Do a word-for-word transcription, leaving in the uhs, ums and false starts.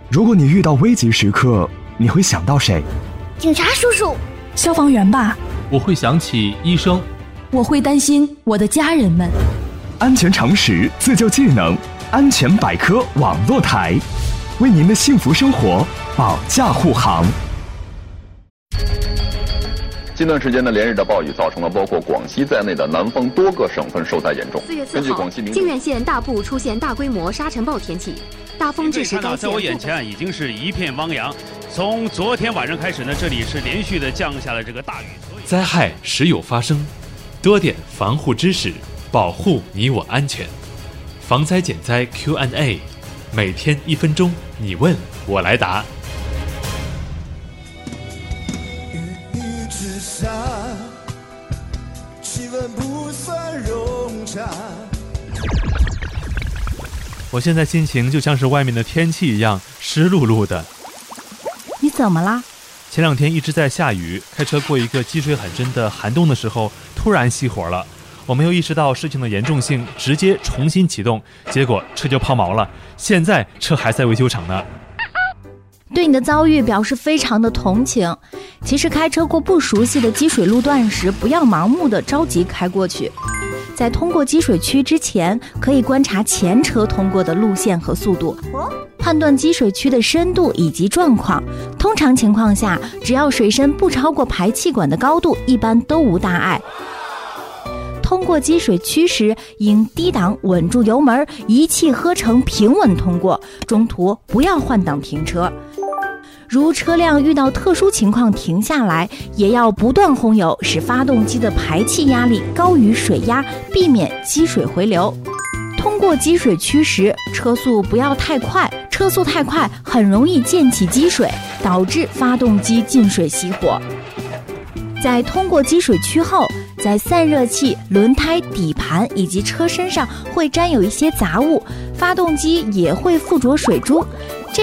如果你遇到危急时刻，你会想到谁？ 警察叔叔， 消防员吧。 我会想起医生。 我会担心我的家人们。 安全常识，自救技能，安全百科网络台，为您的幸福生活保驾护航。 近段时间的连日的暴雨造成了包括广西在内的南方多个省份受灾严重。 四月四号，靖远县大部出现大规模沙尘暴天气，大风致使该县。 在我眼前已经是一片汪洋。从昨天晚上开始呢，这里是连续的降下了这个大雨。 灾害时有发生，多点防护知识，保护你我安全。防灾减灾 Q and A， 每天一分钟，你问我来答。 气温不算融洽。 我现在心情就像是外面的天气一样湿漉漉的。 你怎么啦？ 前两天一直在下雨，开车过一个积水很深的寒冬的时候，突然熄火了。我没有意识到事情的严重性，直接重新启动，结果车就抛锚了。现在车还在维修厂呢。 对你的遭遇表示非常的同情。其实开车过不熟悉的积水路段时，不要盲目的着急开过去。在通过积水区之前，可以观察前车通过的路线和速度，判断积水区的深度以及状况。通常情况下，只要水深不超过排气管的高度，一般都无大碍。通过积水区时，应低档稳住油门，一气呵成，平稳通过，中途不要换挡停车。如车辆遇到特殊情况停下来，也要不断轰油，使发动机的排气压力高于水压，避免积水回流。通过积水区时，车速不要太快，车速太快很容易溅起积水，导致发动机进水熄火。在通过积水区后，在散热器、轮胎、底盘以及车身上会沾有一些杂物，发动机也会附着水珠。